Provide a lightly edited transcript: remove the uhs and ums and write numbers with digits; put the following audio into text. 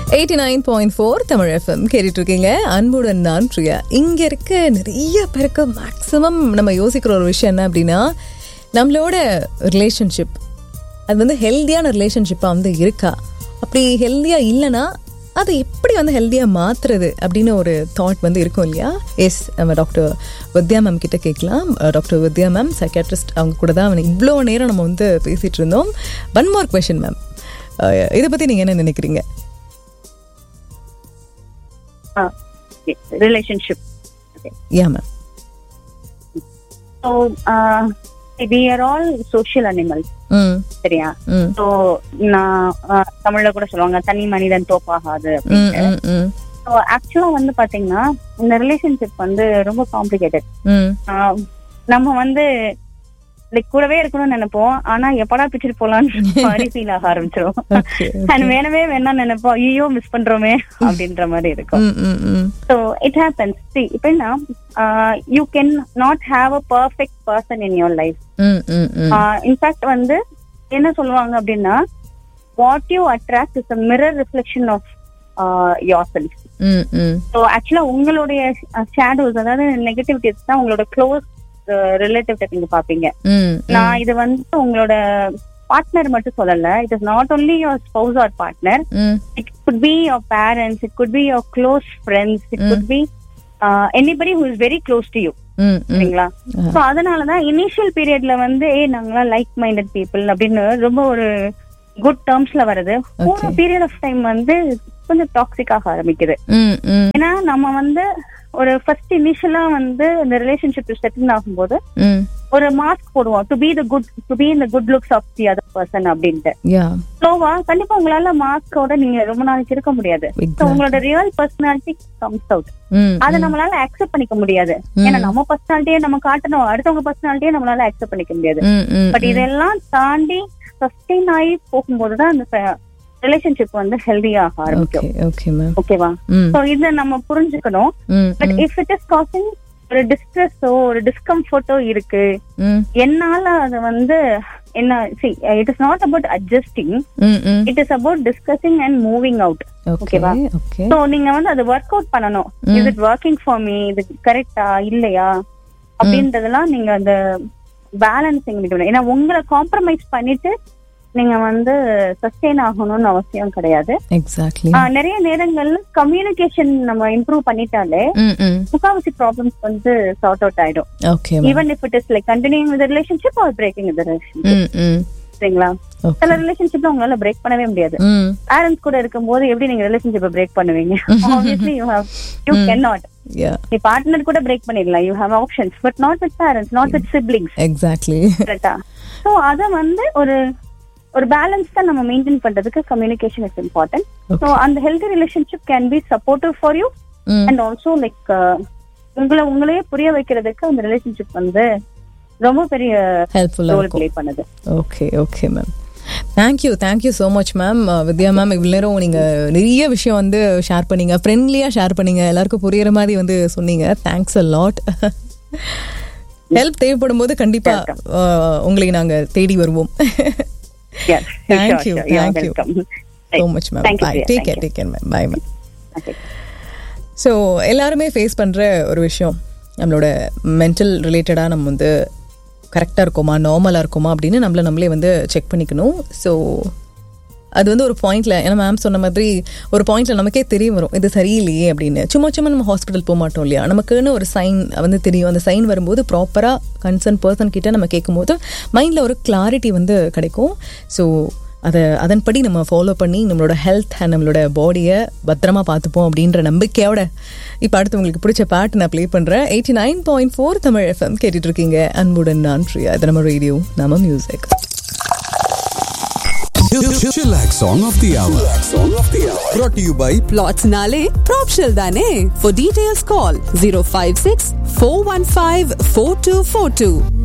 89.4 Tamil FM கேட்டுட்டு இருக்கீங்க. அன்புடன் நான் பிரியா. இங்க இருக்க நிறைய பேருக்கு மேக்ஸிமம் நம்ம யோசிக்கிற ஒரு விஷயம் என்ன அப்படின்னா, நம்மளோட ரிலேஷன்ஷிப் அது வந்து ஹெல்தியான ரிலேஷன்ஷிப்பாக வந்து இருக்கா, அப்படி ஹெல்தியாக இல்லைன்னா அதை எப்படி வந்து ஹெல்தியாக மாற்றுறது அப்படின்னு ஒரு தாட் வந்து இருக்கும் இல்லையா? எஸ், நம்ம டாக்டர் வித்யா மேம் கிட்ட கேட்கலாம். டாக்டர் வித்யா மேம் சைக்காட்ரிஸ்ட், அவங்க கூட தான் இவ்வளோ நேரம் நம்ம வந்து பேசிகிட்டு இருந்தோம். ஒன் மோர் கொஷின் மேம், இதை பற்றி நீங்கள் என்ன நினைக்கிறீங்க? relationship. Okay. Yeah, ma'am. So, we are all social animals. சரியா? So, நான் தமிழ்ல கூட சொல்லுவாங்க தனி மனிதன் தோப்பாகாது அப்படின்னு. So, actually வந்து பாத்தீங்கன்னா இந்த ரிலேஷன்ஷிப் வந்து ரொம்ப காம்ப்ளிகேட்டட். நம்ம வந்து கூடவே இருக்கணும்னு நினைப்போம், ஆனா எப்படா பிச்சுட்டு போலான்னு மாதிரி ஃபீல் ஆக ஆரம்பிச்சிடும். அண்ட் வேணவே வேணா நினைப்போம், ஐயோ மிஸ் பண்றோமே அப்படின்ற மாதிரி இருக்கும். So it happens. சி இப்ப என்ன, you can not have a perfect person in your life. In fact வந்து என்ன சொல்லுவாங்க அப்படின்னா, what you attract is a mirror reflection of your self. So ஆக்சுவலா உங்களுடைய ஷேடோஸ், அதாவது நெகட்டிவிட்டிஸ் தான் உங்களோட க்ளோஸ் ரிலேட்டிவ் நீங்க பாப்பீங்க. நான் இது வந்து உங்களோட பார்ட்னர் மட்டும் சொல்லல. It is not only your spouse R partner. It could be your parents, it could be your close friends, it could be anybody who is very close to you. சரிங்களா? So அதனாலதான் initial பீரியட்ல வந்து நாங்களா like minded people அப்படின்னு ரொம்ப ஒரு good டேர்ம்ஸ்ல வருது. ஒரு பீரியட் ஆஃப் டைம் வந்து கொஞ்சம் டாக்ஸிக் ஆக ஆரம்பிக்குது. ஏன்னா நம்ம வந்து ஒரு ஃபர்ஸ்ட் இனிஷியலா வந்து இந்த ரிலேஷன்ஷிப் செட்டில் ஆகும்போது ஒரு மாஸ்க் போடுவோம், டு பி இந்த good looks of the other person அப்படின்ட்டு. ஸ்லோவா கண்டிப்பா உங்களால மாஸ்கோட நீங்க ரொம்ப நாளைக்கு இருக்க முடியாது. உங்களோட ரியல் பர்சனாலிட்டி கம்ஸ் அவுட். அதை நம்மளால அக்செப்ட் பண்ணிக்க முடியாது. ஏன்னா நம்ம பர்சனாலிட்டியே நம்ம காட்டணும், அடுத்தவங்க பர்சனாலிட்டியே நம்மளால அக்செப்ட் பண்ணிக்க முடியாது. பட் இதெல்லாம் தாண்டி சஸ்டெயின் ஆகி போகும்போதுதான் அந்த ரிலேஷன்ஷிப் வந்து ஹெல்தியாக ஆரம்பிக்கும். ஓகேவா? சோ இத நம்ம புரிஞ்சுக்கணும். But if it is causing ஒரு டிஸ்ட்ரெஸோ ஒரு டிஸ்கம்ஃபர்ட்டோ இருக்கு, என்னால அது வந்து என்ன, see it is not about adjusting, it is about discussing and moving out. ஓகேவா? சோ நீங்க வந்து அது ஒர்க் அவுட் பண்ணணும். is it working for me, இது கரெக்டா இல்லையா அப்படின்றதெல்லாம் நீங்க அந்த பேலன்சிங் பண்ணிக்கணும். ஏன்னா உங்களை காம்ப்ரமைஸ் பண்ணிட்டு நீங்க வந்து சஸ்டெயின் ஆகணும்னு அவசியம் கிடையாது. எக்ஸாக்ட்லி. நிறைய நேரங்கள்ல கம்யூனிகேஷன் நம்ம இம்ப்ரூவ் பண்ணிட்டாலே முக்காவாசி ப்ராப்ளம்ஸ் வந்து சார்ட் அவுட் ஆயிடும். Even if it is like continuing with relationship or braking with relationship. சரிங்களா? சில ரிலேஷன்ஷிப்ல உங்களால பிரேக் பண்ணவே முடியாது. பேரண்ட்ஸ் கூட இருக்கும்போது எப்படி நீங்க ரிலேஷன்ஷிப்பை பிரேக் பண்ணுவீங்க? Obviously you can not. நீ பார்ட்னர் கூட பிரேக் பண்ணிடலாம், you have options, but not with parents, not with siblings. Exactly. கரெக்ட்டா? சோ அத வந்து ஒரு பேலன்ஸ் தான் நம்ம மெயின்டைன் பண்றதுக்கு கம்யூனிகேஷன் இஸ் இம்பார்ட்டன்ட். ஸோ அந்த healthy relationship can be supportive for you and also like உங்களையே புரிய வைக்கிறதுக்கு அந்த ரிலேஷன்ஷிப் வந்து ரொம்ப பெரிய ஹெல்ப்ஃபுல்லா ரோல் ப்ளே பண்ணுது. Okay ma'am, thank you so much ma'am. வித்யா மேம், இவ்வளோ நேரம் நீங்கள் நிறைய விஷயம் வந்து ஷேர் பண்ணீங்க, ஃப்ரெண்ட்லியாக ஷேர் பண்ணீங்க, எல்லாருக்கும் புரியுற மாதிரி வந்து சொன்னீங்க. Thanks a lot. ஹெல்ப் தேவைப்படும் போது கண்டிப்பா உங்களை நாங்கள் தேடி வருவோம். Thank you so much ma'am. Bye. Take care ma'am. Bye ma'am. So எல்லாருமே ஃபேஸ் பண்ற ஒரு விஷயம், நம்மளோட மென்டல் ரிலேட்டடா நம்ம வந்து கரெக்டா இருக்கோமா, நார்மலா இருக்கோமா அப்படின்னு நம்மளே வந்து செக் பண்ணிக்கணும். ஸோ அது வந்து ஒரு பாயிண்ட்ல, ஏன்னா மேம் சொன்ன மாதிரி ஒரு பாயிண்ட்ல நமக்கே தெரிய வரும் இது சரியில்லையே அப்படின்னு. சும்மா நம்ம ஹாஸ்பிட்டல் போக மாட்டோம் இல்லையா, நமக்குன்னு ஒரு சைன் வந்து தெரியும். அந்த சைன் வரும்போது ப்ராப்பராக கன்சர்ன் பர்சன் கிட்ட நம்ம கேட்கும்போது மைண்டில் ஒரு கிளாரிட்டி வந்து கிடைக்கும். ஸோ அதன்படி நம்ம ஃபாலோ பண்ணி நம்மளோட ஹெல்த் அண்ட் நம்மளோட பாடியை பத்திரமா பார்த்துப்போம் அப்படின்ற நம்பிக்கையோட இப்போ அடுத்து உங்களுக்கு பிடிச்ச பாட்டு நான் ப்ளே பண்ணுறேன். 89.4 தமிழ் FM கேட்டுட்டு இருக்கீங்க. அன்புடன் நான் பிரியா. இது நம்ம ரேடியோ, நம்ம music. Chillax Song of the Hour. Brought to you by Plots Nale Propshell Dane. For details call 056 415 4242.